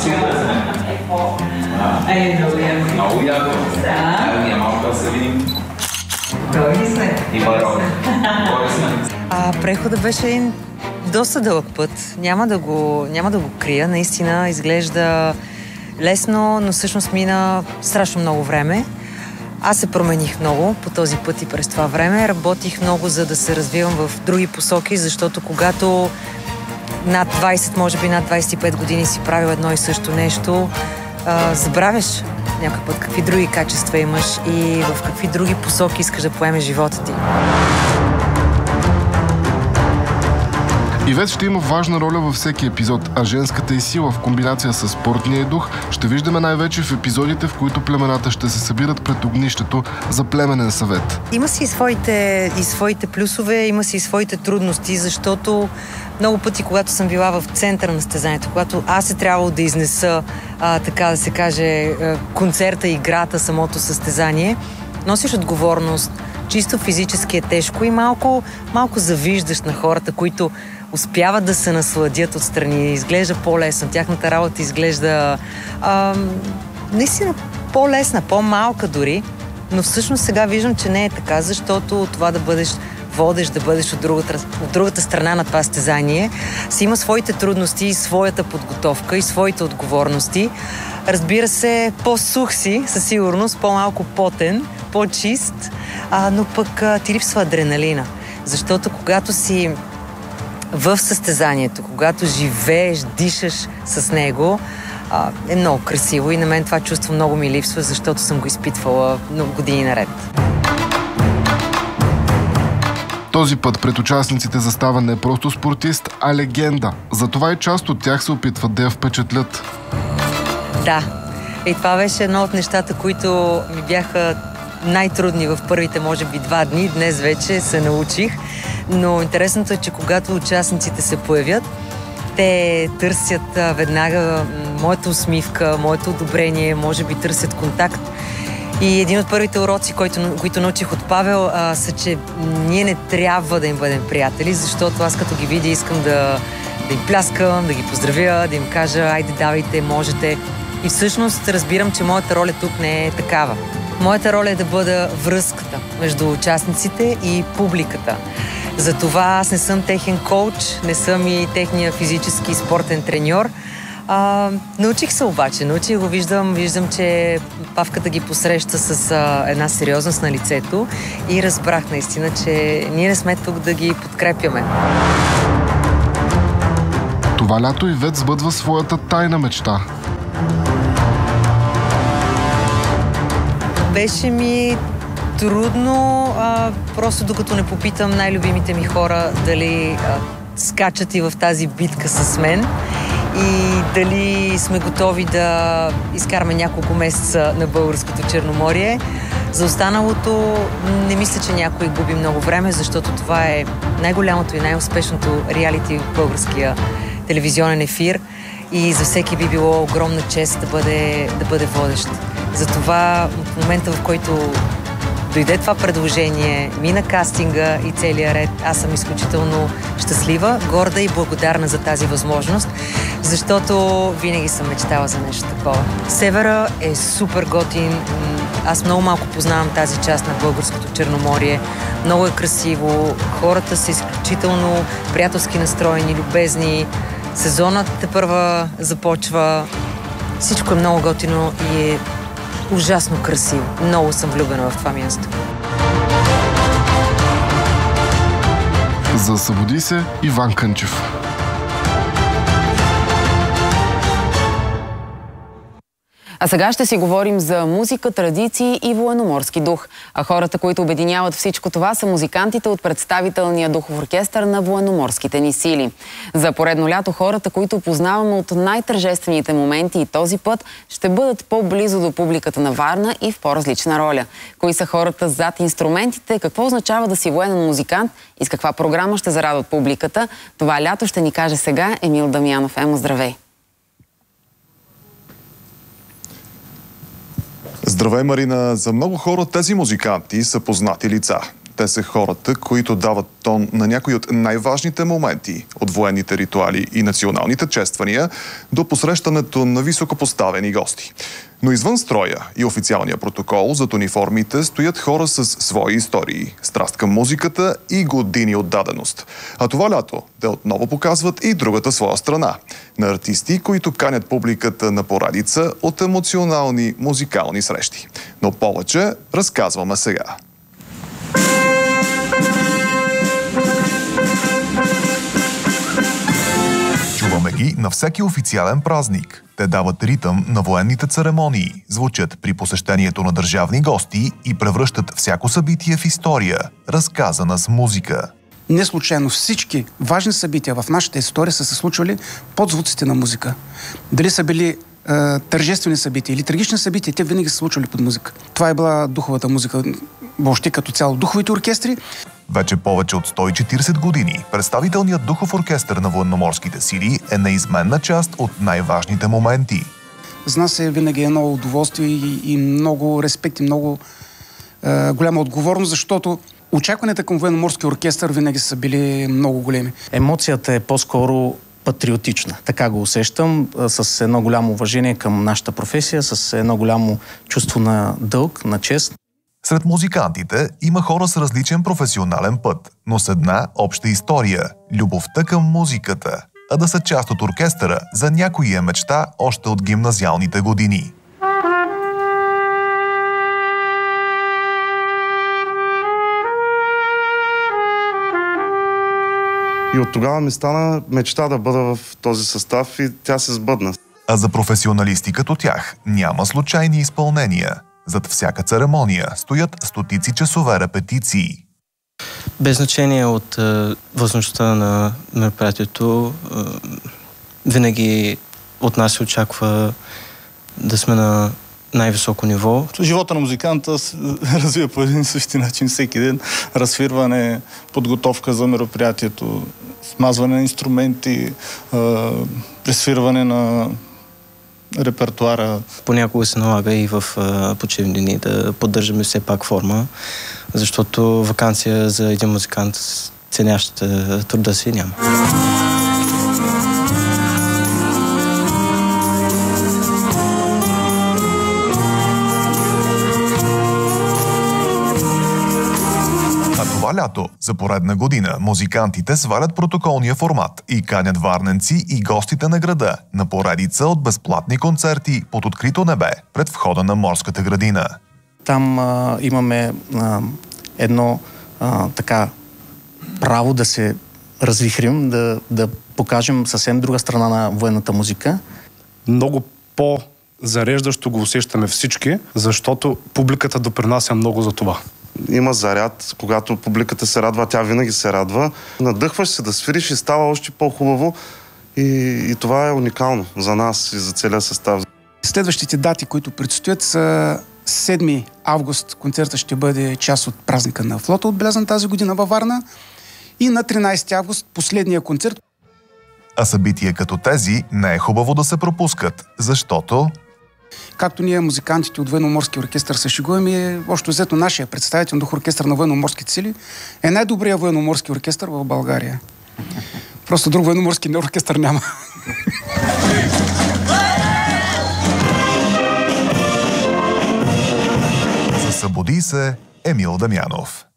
Супер за мен. Много яко. Айде ние малко да се видим. И баро. Преходът беше доста дълъг път. Няма да го крия. Наистина изглежда лесно, но всъщност мина страшно много време. Аз се промених много по този път и през това време. Работих много, за да се развивам в други посоки, защото когато над 20, може би над 25 години си правил едно и също нещо, забравяш някой път какви други качества имаш и в какви други посоки искаш да поемеш живота ти. Ивет ще има важна роля във всеки епизод, а женската й сила в комбинация с спортния дух ще виждаме най-вече в епизодите, в които племената ще се събират пред огнището за племенен съвет. Има си и своите плюсове, има си и своите трудности, защото много пъти, когато съм била в центъра на състезанието, когато аз е трябвало да изнеса, така да се каже, концерта, играта, самото състезание, носиш отговорност, чисто физически е тежко и малко завиждаш на хората, които успяват да се насладят отстрани. Изглежда по-лесно. Тяхната работа изглежда наистина по-лесна, по-малка дори, но всъщност сега виждам, че не е така, защото това да бъдеш водещ, да бъдеш от другата страна на това състезание, си има своите трудности и своята подготовка и своите отговорности. Разбира се, по-сух си, със сигурност, по-малко потен, по-чист, но пък ти липсва адреналина. Защото когато си в състезанието, когато живееш, дишаш с него, е много красиво и на мен това чувство много ми липсва, защото съм го изпитвала много години наред. Този път пред участниците застава не просто спортист, а легенда. Затова и част от тях се опитват да я впечатлят. Да, и това беше едно от нещата, които ми бяха най-трудни в първите, може би, 2 дни. Днес вече се научих. Но интересното е, че когато участниците се появят, те търсят веднага моята усмивка, моето одобрение, може би търсят контакт. И един от първите уроци, които научих от Павел, са, че ние не трябва да им бъдем приятели, защото аз като ги видя искам да им пляскам, да ги поздравя, да им кажа, айде давайте, можете. И всъщност разбирам, че моята роля тук не е такава. Моята роля е да бъда връзката между участниците и публиката. Затова аз не съм техен коуч, не съм и техния физически спортен треньор. Научих се обаче, виждам, че Павката ги посреща с една сериозност на лицето и разбрах наистина, че ние не сме тук да ги подкрепяме. Това лято Ивет сбъдва своята тайна мечта. Беше ми трудно, просто докато не попитам най-любимите ми хора дали скачат и в тази битка с мен и дали сме готови да изкараме няколко месеца на българското Черноморие. За останалото не мисля, че някой губи много време, защото това е най-голямото и най-успешното реалити в българския телевизионен ефир и за всеки би било огромна чест да бъде водещ. Затова в момента, в който дойде това предложение, мина кастинга и целия ред, аз съм изключително щастлива, горда и благодарна за тази възможност, защото винаги съм мечтала за нещо такова. Севера е супер готин. Аз много малко познавам тази част на българското Черноморие. Много е красиво, хората са изключително приятелски настроени, любезни. Сезонът тепърва започва. Всичко е много готино и е ужасно красиво. Много съм влюбена в това място. Засвободи се Иван Кънчев. А сега ще си говорим за музика, традиции и военноморски дух. А хората, които обединяват всичко това, са музикантите от представителния духов оркестър на военноморските ни сили. За поредно лято хората, които познаваме от най-тържествените моменти и този път, ще бъдат по-близо до публиката на Варна и в по-различна роля. Кои са хората зад инструментите, какво означава да си военен музикант и с каква програма ще зарадват публиката, това лято ще ни каже сега Емил Дамянов. Емо, здравей! Здравей, Марина! За много хора тези музиканти са познати лица. Те са хората, които дават тон на някои от най-важните моменти от военните ритуали и националните чествания до посрещането на високопоставени гости. Но извън строя и официалния протокол зад униформите стоят хора с свои истории, страст към музиката и години отдаденост. А това лято те отново показват и другата своя страна на артисти, които канят публиката на поредица от емоционални музикални срещи. Но повече разказваме сега. Чуваме ги на всеки официален празник. Те дават ритъм на военните церемонии, звучат при посещението на държавни гости и превръщат всяко събитие в история, разказана с музика. Не случайно всички важни събития в нашата история са се случвали под звуците на музика. Дали са били тържествени събития или трагични събития, те винаги са случвали под музика. Това е била духовата музика, въобще като цяло духовите оркестри. Вече повече от 140 години представителният духов оркестър на военноморските сили е неизменна част от най-важните моменти. За нас е винаги едно удоволствие и много респект и много голяма отговорност, защото очакванията към военноморски оркестър винаги са били много големи. Емоцията е по-скоро патриотична. Така го усещам, с едно голямо уважение към нашата професия, с едно голямо чувство на дълг, на чест. Сред музикантите има хора с различен професионален път, но с една обща история – любовта към музиката. А да са част от оркестъра за някои е мечта още от гимназиалните години. И от тогава ми стана мечта да бъда в този състав и тя се сбъдна. А за професионалисти като тях няма случайни изпълнения. Зад всяка церемония стоят стотици часове репетиции. Без значение от възможността на мероприятието, винаги от нас се очаква да сме на най-високо ниво. Живота на музиканта се развива по един и същи начин всеки ден. Разсвирване, подготовка за мероприятието, смазване на инструменти, пресвирване на репертуара. Понякога се налага и в почивни дни да поддържаме все пак форма, защото ваканция за един музикант ценящ труда си няма. Това лято, за поредна година, музикантите свалят протоколния формат и канят варненци и гостите на града на поредица от безплатни концерти под открито небе пред входа на Морската градина. Там имаме едно така право да се развихрим, да покажем съвсем друга страна на военната музика. Много по-зареждащо го усещаме всички, защото публиката допринася много за това. Има заряд, когато публиката се радва, тя винаги се радва. Надъхваш се да свириш и става още по-хубаво и това е уникално за нас и за целия състав. Следващите дати, които предстоят, са 7 август. Концертът ще бъде част от празника на флота, отбелязан тази година във Варна. И на 13 август последния концерт. А събития като тези не е хубаво да се пропускат, защото... Както ние, музикантите от Военноморски оркестър, се шегуваме, общо взето нашия представител дух оркестър на Военноморските сили е най-добрият военноморски оркестър в България. Просто друг военноморски оркестър няма. Събуди се Емил Дамянов.